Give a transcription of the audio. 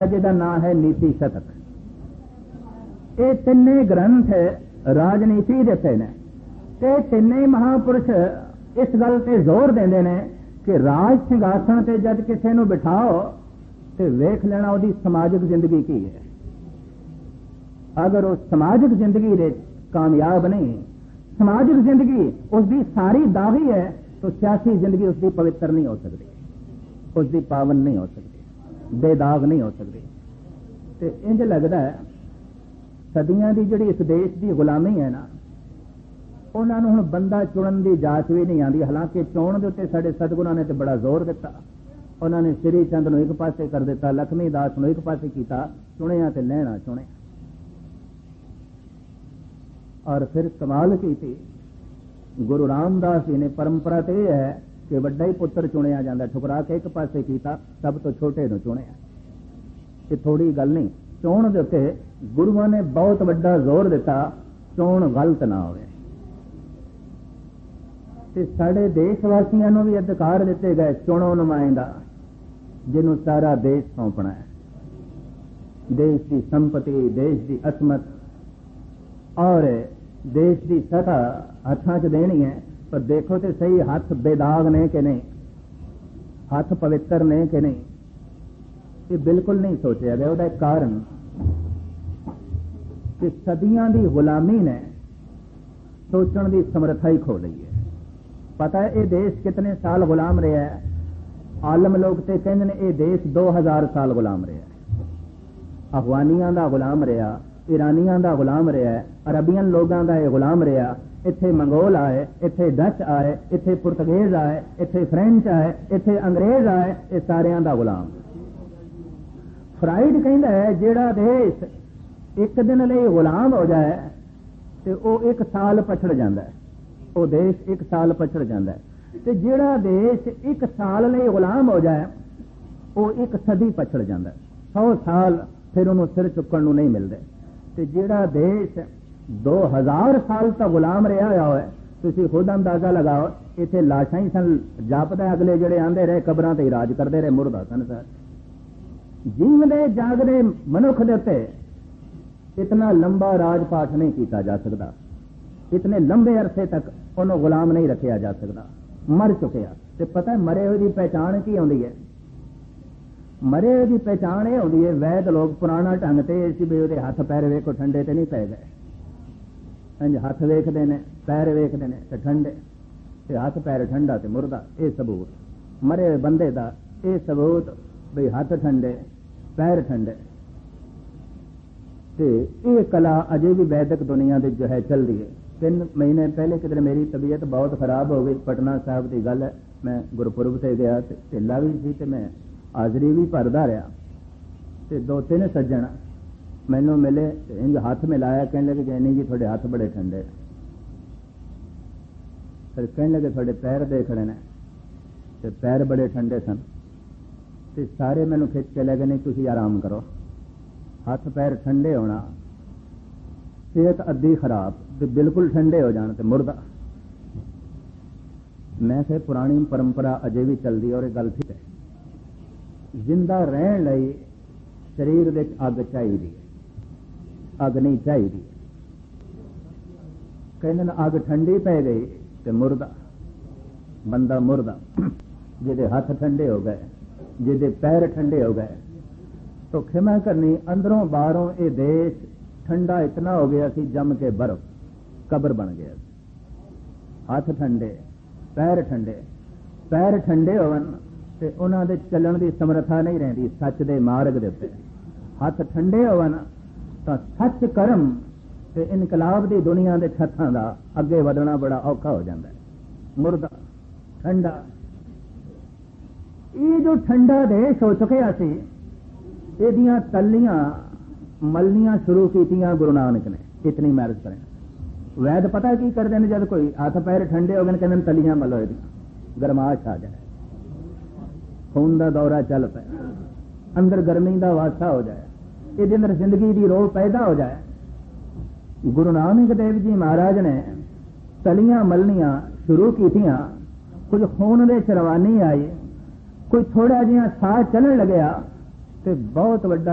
ਜਿਹਦਾ ਨਾਂ ਹੈ ਨੀਤੀ ਸ਼ਤਕ। ਇਹ ਤਿੰਨੇ ਗ੍ਰੰਥ ਰਾਜਨੀਤੀ ਦੇ ਤੇ ਨੇ ਤੇ ਤਿੰਨੇ ਮਹਾਪੁਰਸ਼ ਇਸ ਗੱਲ ਤੇ ਜ਼ੋਰ ਦਿੰਦੇ ਨੇ ਕਿ ਰਾਜ ਸਿੰਘਾਸਣ ਤੇ ਜਦ ਕਿਸੇ ਨੂੰ ਬਿਠਾਓ ਤੇ ਵੇਖ ਲੈਣਾ ਉਹਦੀ ਸਮਾਜਿਕ ਜ਼ਿੰਦਗੀ ਕੀ ਹੈ। ਅਗਰ ਉਹ ਸਮਾਜਿਕ ਜ਼ਿੰਦਗੀ ਦੇ ਕਾਮਯਾਬ ਨਹੀਂ, ਸਮਾਜਿਕ ਜ਼ਿੰਦਗੀ ਉਸਦੀ ਸਾਰੀ ਦਾਗੀ ਹੈ, ਤਾਂ ਸਿਆਸੀ ਜ਼ਿੰਦਗੀ ਉਸਦੀ ਪਵਿੱਤਰ ਨਹੀਂ ਹੋ ਸਕਦੀ, ਉਸਦੀ ਪਾਵਨ ਨਹੀਂ ਹੋ ਸਕਦੀ, ਬੇਦਾਗ ਨਹੀਂ ਹੋ ਸਕਦੀ। ਤੇ ਇੰਜ ਲੱਗਦਾ ਹੈ ਸਦੀਆਂ ਦੀ ਜਿਹੜੀ ਇਸ ਦੇਸ਼ ਦੀ ਗੁਲਾਮੀ ਹੈ ਨਾ, ਉਹਨਾਂ ਨੂੰ ਹੁਣ ਬੰਦਾ ਚੁਣਨ ਦੀ ਜਾਚ ਵੀ ਨਹੀਂ ਆਉਂਦੀ। ਹਾਲਾਂਕਿ ਚੋਣ ਦੇ ਉੱਤੇ ਸਾਡੇ ਸਤਿਗੁਰਾਂ ਨੇ ਤੇ ਬੜਾ ਜ਼ੋਰ ਦਿੱਤਾ। ਉਹਨਾਂ ਨੇ ਸ੍ਰੀ ਚੰਦ ਨੂੰ ਇੱਕ ਪਾਸੇ ਕਰ ਦਿੱਤਾ, ਲਖਮੀ ਦਾਸ ਨੂੰ ਇੱਕ ਪਾਸੇ ਕੀਤਾ, ਚੁਣਿਆ ਤੇ ਲੈਣਾ ਚੁਣਿਆ। ਔਰ ਫਿਰ ਕਮਾਲ ਕੀਤੀ ਗੁਰੂ ਰਾਮਦਾਸ ਜੀ ਨੇ। ਪਰੰਪਰਾ ਤੇ ਇਹ ਹੈ ਕਿ ਵੱਡਾ ਹੀ ਪੁੱਤਰ ਚੁਣਿਆ ਜਾਂਦਾ, ਠੁਕਰਾ ਕੇ ਇੱਕ ਪਾਸੇ ਕੀਤਾ, ਸਭ ਤੋਂ ਛੋਟੇ ਨੂੰ ਚੁਣਿਆ। ਇਹ ਥੋੜੀ ਗੱਲ ਨਹੀਂ। ਚੋਣ ਦੇ ਉੱਤੇ ਗੁਰੂਆਂ ਨੇ ਬਹੁਤ ਵੱਡਾ ਜ਼ੋਰ ਦਿੱਤਾ, ਚੋਣ ਗਲਤ ਨਾ ਹੋਵੇ। ਤੇ ਸਾਡੇ ਦੇਸ਼ ਵਾਸੀਆਂ ਨੂੰ ਵੀ ਅਧਿਕਾਰ ਦਿੱਤੇ ਗਏ, ਚੁਣੋ ਨੁਮਾਇੰਦਾ ਜਿਹਨੂੰ ਸਾਰਾ ਦੇਸ਼ ਸੌਂਪਣਾ ਹੈ। ਦੇਸ਼ ਦੀ ਸੰਪਤੀ, ਦੇਸ਼ ਦੀ ਅਸਮਤ ਔਰ ਦੇਸ਼ ਦੀ ਸਤ੍ਹਾ ਹੱਥਾਂ 'ਚ ਦੇਣੀ ਹੈ। ਪਰ ਦੇਖੋ ਤੇ ਸਹੀ, ਹੱਥ ਬੇਦਾਗ ਨੇ ਕਿ ਨਹੀਂ, ਹੱਥ ਪਵਿੱਤਰ ਨੇ ਕਿ ਨਹੀਂ। ਇਹ ਬਿਲਕੁਲ ਨਹੀਂ ਸੋਚਿਆ ਗਿਆ। ਉਹਦਾ ਇੱਕ ਕਾਰਨ ਕਿ ਸਦੀਆਂ ਦੀ ਗੁਲਾਮੀ ਨੇ ਸੋਚਣ ਦੀ ਸਮਰੱਥਾ ਹੀ ਖੋ ਲਈ ਹੈ। ਪਤਾ ਹੈ ਇਹ ਦੇਸ਼ ਕਿਤਨੇ ਸਾਲ ਗੁਲਾਮ ਰਿਹਾ ਹੈ? ਆਲਮ ਲੋਕ ਤੇ ਕਹਿੰਦੇ ਨੇ ਇਹ ਦੇਸ਼ 2000 ਸਾਲ ਗੁਲਾਮ ਰਿਹਾ ਹੈ। ਅਫਗਾਨੀਆਂ ਦਾ ਗੁਲਾਮ ਰਿਹਾ, ਈਰਾਨੀਆਂ ਦਾ ਗੁਲਾਮ ਰਿਹਾ, ਅਰਬੀਅਨ ਲੋਕਾਂ ਦਾ ਇਹ ਗੁਲਾਮ ਰਿਹਾ। ਇੱਥੇ ਮੰਗੋਲ ਆਏ, ਇੱਥੇ ਡੱਚ ਆਏ, ਇੱਥੇ ਪੁਰਤਗੇਜ਼ ਆਏ, ਇੱਥੇ ਫ੍ਰੈਂਚ ਆਏ, ਇੱਥੇ ਅੰਗਰੇਜ਼ ਆਏ, ਇਹ ਸਾਰਿਆਂ ਦਾ ਗੁਲਾਮ। ਫਰਾਇਡ ਕਹਿੰਦਾ ਹੈ ਜਿਹੜਾ ਦੇਸ਼ ਇੱਕ ਦਿਨ ਲਈ ਗੁਲਾਮ ਹੋ ਜਾਏ ਤੇ ਉਹ 1 ਸਾਲ ਪਛੜ ਜਾਂਦਾ ਹੈ। ਉਹ ਦੇਸ਼ 1 ਸਾਲ ਪਛੜ ਜਾਂਦਾ ਹੈ। ਤੇ ਜਿਹੜਾ ਦੇਸ਼ 1 ਸਾਲ ਲਈ ਗੁਲਾਮ ਹੋ ਜਾਏ ਉਹ 1 ਸਦੀ ਪਛੜ ਜਾਂਦਾ ਹੈ। 100 ਸਾਲ ਫਿਰ ਉਹਨੂੰ ਸਿਰ ਚੁੱਕਣ ਨੂੰ ਨਹੀਂ ਮਿਲਦੇ। ਤੇ ਜਿਹੜਾ ਦੇਸ਼ 2000 ਸਾਲ ਤੱਕ ਗੁਲਾਮ ਰਿਹਾ ਹੋਇਆ, ਤੁਸੀਂ ਖੁਦ ਅੰਦਾਜ਼ਾ ਲਗਾਓ। ਇੱਥੇ ਲਾਸ਼ਾਂ ਹੀ ਸਨ, ਜਾਪਦਾ ਅਗਲੇ ਜਿਹੜੇ ਆਂਦੇ ਰਹੇ ਕਬਰਾਂ ਤੇ ਰਾਜ ਕਰਦੇ ਰਹੇ, ਮੁਰਦਾ ਸਨ ਸਰ। ਜੀਵਦੇ ਜਾਗਦੇ ਮਨੁੱਖ ਦੇ ਉੱਤੇ ਇਤਨਾ ਲੰਬਾ ਰਾਜ ਪਾਠ ਨਹੀਂ ਕੀਤਾ ਜਾ ਸਕਦਾ। ਇਤਨੇ ਲੰਬੇ ਅਰਸੇ ਤੱਕ ਉਹਨੂੰ ਗੁਲਾਮ ਨਹੀਂ ਰੱਖਿਆ ਜਾ ਸਕਦਾ। ਮਰ ਚੁੱਕਿਆ। ਤੇ ਪਤਾ ਮਰੇ ਹੋਏ ਦੀ ਪਹਿਚਾਣ ਕੀ ਆਉਂਦੀ ਹੈ? ਮਰੇ ਹੋਏ ਦੀ ਪਹਿਚਾਣ ਇਹ ਆਉਂਦੀ ਹੈ, ਵੈਦ ਲੋਕ ਪੁਰਾਣਾ ਢੰਗ ਤੇ ਸੀ ਵੀ ਉਹਦੇ ਹੱਥ ਪੈਰ ਵੇਖੋ ਠੰਡੇ ਤੇ ਨਹੀਂ ਪੈ ਗਏ। ਇੰਜ ਹੱਥ ਵੇਖਦੇ ਨੇ, ਪੈਰ ਵੇਖਦੇ ਨੇ ਤੇ ਠੰਡੇ, ਤੇ ਹੱਥ ਪੈਰ ਠੰਡਾ ਤੇ ਮੁਰਦਾ। ਇਹ ਸਬੂਤ ਮਰੇ ਹੋਏ ਬੰਦੇ ਦਾ, ਇਹ ਸਬੂਤ ਵੀ ਹੱਥ ਠੰਡੇ ਪੈਰ ਠੰਡੇ। ਤੇ ਇਹ ਕਲਾ ਅਜੇ ਵੀ ਵੈਦਿਕ ਦੁਨੀਆ ਦੇ ਜੋ ਹੈ ਚੱਲਦੀ ਹੈ। 3 ਮਹੀਨੇ ਪਹਿਲੇ ਕਿਧਰ ਮੇਰੀ ਤਬੀਅਤ ਬਹੁਤ ਖਰਾਬ ਹੋ ਗਈ। ਪਟਨਾ ਸਾਹਿਬ ਦੀ ਗੱਲ ਹੈ, ਮੈਂ ਗੁਰਪੁਰਬ ਤੇ ਗਿਆ ਤੇ ਢਿੱਲਾ ਵੀ ਸੀ ਤੇ ਮੈਂ ਹਾਜ਼ਰੀ ਵੀ ਭਰਦਾ ਰਿਹਾ। ਤੇ 2-3 ਸੱਜਣ ਮੈਨੂੰ ਮਿਲੇ, ਇੰਜ ਹੱਥ ਮਿਲਾਇਆ, ਕਹਿਣ ਲੱਗੇ ਜੈਨੀ ਜੀ ਤੁਹਾਡੇ ਹੱਥ ਬੜੇ ਠੰਡੇ। ਫਿਰ ਕਹਿਣ ਲੱਗੇ ਤੁਹਾਡੇ ਪੈਰ ਦੇਖਣੇ ਨੇ, ਤੇ ਪੈਰ ਬੜੇ ਠੰਡੇ ਸਨ। ਤੇ ਸਾਰੇ ਮੈਨੂੰ ਖਿੱਚ ਕੇ ਲੈ ਗਏ, ਨਹੀਂ ਤੁਸੀਂ ਆਰਾਮ ਕਰੋ। ਹੱਥ ਪੈਰ ਠੰਡੇ ਹੋਣਾ, ਸਿਹਤ ਅੱਧੀ ਖਰਾਬ ਤੇ ਬਿਲਕੁਲ ਠੰਡੇ ਹੋ ਜਾਣ ਤੇ ਮੁਰਦਾ। ਮੈਂ ਕਿਹਾ ਪੁਰਾਣੀ ਪਰੰਪਰਾ ਅਜੇ ਵੀ ਚੱਲਦੀ ਔਰ ਇਹ ਗੱਲ ਠੀਕ ਹੈ। ਜ਼ਿੰਦਾ ਰਹਿਣ ਲਈ ਸਰੀਰ ਵਿੱਚ ਅੱਗ ਚਾਹੀਦੀ ਹੈ, ਅੱਗ ਨਹੀਂ ਚਾਹੀਦੀ। ਕਹਿੰਦੇ ਨੇ ਅੱਗ ਠੰਡੀ ਪੈ ਗਈ ਤੇ ਮੁਰਦਾ, ਬੰਦਾ ਮੁਰਦਾ। ਜਿਹਦੇ ਹੱਥ ਠੰਡੇ ਹੋ ਗਏ, ਜਿਹਦੇ ਪੈਰ ਠੰਡੇ ਹੋ ਗਏ, तो खिमा करनी अंदरों बाहरों ये देश ठंडा इतना हो गया सी, जम के बर्फ कब्र बन गया। हाथ ठंडे पैर ठंडे, पैर ठंडे होवन ते उन्हां दे चलण दी समर्था नहीं रहिंदी सच दे मार्ग दे उत्ते। हाथ ठंडे होवन तां सच कर्म ते इनकलाब दी दुनिया दे छत्थां दा अगे वधना बड़ा औखा हो जांदा है। मुर्दा ठंडा, ये जो ठंडा देश हो चुकिया सी, ਇਹਦੀਆਂ ਤਲੀਆਂ ਮਲਣੀਆਂ ਸ਼ੁਰੂ ਕੀਤੀਆਂ ਗੁਰੂ ਨਾਨਕ ਨੇ। ਇਤਨੀ ਮਿਹਨਤ ਕਰੇ ਵੈਦ ਪਤਾ ਕੀ ਕਰਦੇ ਨੇ, ਜਦ ਕੋਈ ਹੱਥ ਪੈਰ ਠੰਡੇ ਹੋ ਗਏ ਕਹਿੰਦੇ ਤਲੀਆਂ ਮਲੋ, ਇਹਦੀਆਂ ਗਰਮਾਸ਼ ਆ ਜਾਏ, ਖੂਨ ਦਾ ਦੌਰਾ ਚੱਲ ਪਏ, ਅੰਦਰ ਗਰਮੀ ਦਾ ਵਾਸਾ ਹੋ ਜਾਏ, ਇਹਦੇ ਅੰਦਰ ਜ਼ਿੰਦਗੀ ਦੀ ਰੋਹ ਪੈਦਾ ਹੋ ਜਾਏ। ਗੁਰੂ ਨਾਨਕ ਦੇਵ ਜੀ ਮਹਾਰਾਜ ਨੇ ਤਲੀਆਂ ਮਲਣੀਆਂ ਸ਼ੁਰੂ ਕੀਤੀਆਂ। ਕੁਝ ਖੂਨ ਦੇ ਚ ਰਵਾਨੀ ਆਈ, ਕੋਈ ਥੋੜਾ ਜਿਹਾ ਸਾਹ ਚੱਲਣ ਲੱਗਿਆ ਤੇ ਬਹੁਤ ਵੱਡਾ